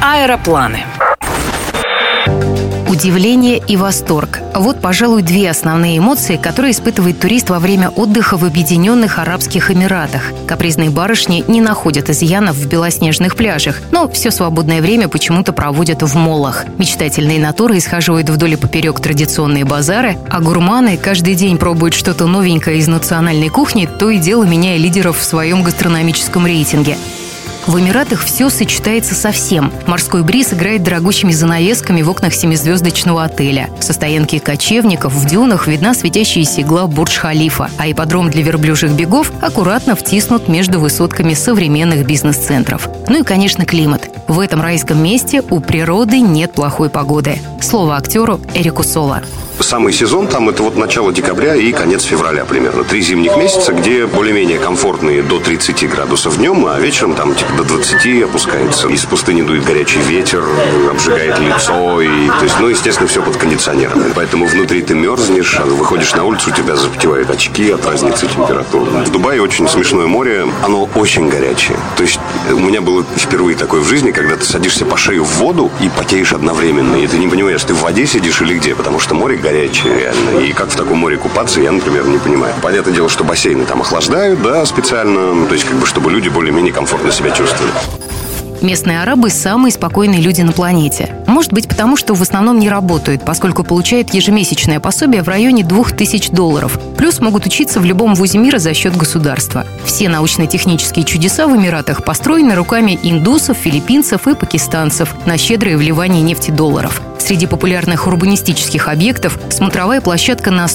Аэропланы. Удивление и восторг. Вот, пожалуй, две основные эмоции, которые испытывает турист во время отдыха в Объединенных Арабских Эмиратах. Капризные барышни не находят изъянов в белоснежных пляжах, но все свободное время почему-то проводят в моллах. Мечтательные натуры исхаживают вдоль и поперек традиционные базары, а гурманы каждый день пробуют что-то новенькое из национальной кухни, то и дело меняя лидеров в своем гастрономическом рейтинге. В Эмиратах все сочетается со всем. Морской бриз играет дорогущими занавесками в окнах семизвездочного отеля. Со стоянки кочевников в дюнах видна светящаяся игла Бурдж-Халифа, а ипподром для верблюжьих бегов аккуратно втиснут между высотками современных бизнес-центров. Ну и, конечно, климат. В этом райском месте у природы нет плохой погоды. Слово актеру Эрику Соло. Самый сезон там это вот начало декабря и конец февраля примерно. 3 зимних месяца, где более-менее комфортные до 30 градусов днем, а вечером там типа до 20 опускается. Из пустыни дует горячий ветер, обжигает лицо. И, то есть, естественно, все под кондиционером. Поэтому внутри ты мерзнешь, а выходишь на улицу, у тебя запотевают очки от разницы температуры. В Дубае очень смешное море, оно очень горячее. То есть у меня было впервые такое в жизни, когда ты садишься по шею в воду и потеешь одновременно. И ты не понимаешь, ты в воде сидишь или где, потому что море горячее реально. И как в таком море купаться, я, например, не понимаю. Понятное дело, что бассейны там охлаждают, да, специально. То есть, чтобы люди более-менее комфортно себя чувствовали. Местные арабы – самые спокойные люди на планете. Может быть, потому что в основном не работают, поскольку получают ежемесячное пособие в районе $2000. Плюс могут учиться в любом вузе мира за счет государства. Все научно-технические чудеса в Эмиратах построены руками индусов, филиппинцев и пакистанцев на щедрое вливание нефтедолларов. Среди популярных урбанистических объектов смотровая площадка на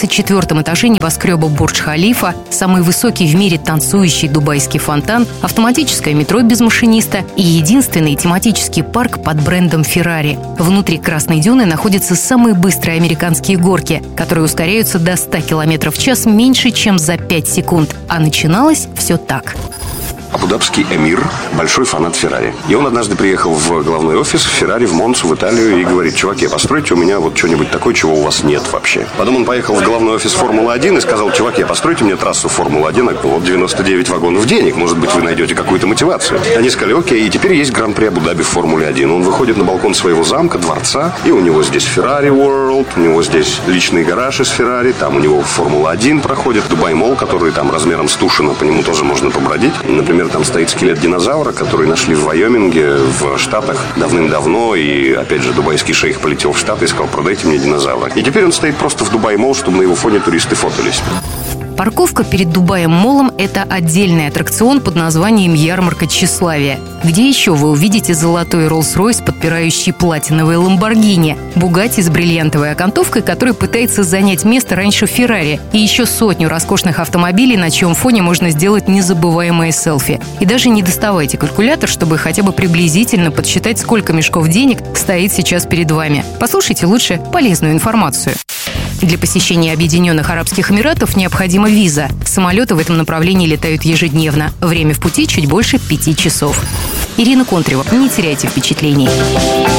124 этаже небоскреба Бурдж-Халифа, самый высокий в мире танцующий дубайский фонтан, автоматическое метро без машиниста и единственный тематический парк под брендом Ferrari. Внутри Красной Дюны находятся самые быстрые американские горки, которые ускоряются до 100 км в час меньше, чем за 5 секунд. А начиналось все так. Абу-Дабский эмир – большой фанат Феррари. И он однажды приехал в главный офис Феррари в Монцу, в Италию, и говорит: чуваки, постройте у меня вот что-нибудь такое, чего у вас нет вообще. Потом он поехал в главный офис Формулы-1 и сказал: чуваки, постройте мне трассу Формулы-1, вот 99 вагонов денег, может быть, вы найдете какую-то мотивацию. Они сказали: окей, и теперь есть Гран-при Абу-Даби в Формуле-1. Он выходит на балкон своего замка, дворца, и у него здесь Ferrari World, у него здесь личный гараж из Феррари, там у него Формула-1 проходит, Дубай-молл, который там размером с Тушино, по нему тоже можно побродить. Например, там стоит скелет динозавра, который нашли в Вайоминге, в Штатах давным-давно. И, опять же, дубайский шейх полетел в Штаты и сказал: продайте мне динозавра. И теперь он стоит просто в Дубай-молл, чтобы на его фоне туристы фотались. Парковка перед Дубаем-моллом – это отдельный аттракцион под названием «Ярмарка тщеславия». Где еще вы увидите золотой Роллс-Ройс, подпирающий платиновые Ламборгини, Бугатти с бриллиантовой окантовкой, который пытается занять место раньше Феррари, и еще сотню роскошных автомобилей, на чьем фоне можно сделать незабываемые селфи. И даже не доставайте калькулятор, чтобы хотя бы приблизительно подсчитать, сколько мешков денег стоит сейчас перед вами. Послушайте лучше полезную информацию. Для посещения Объединенных Арабских Эмиратов необходима виза. Самолеты в этом направлении летают ежедневно. Время в пути чуть больше 5 часов. Ирина Контрева. Не теряйте впечатлений.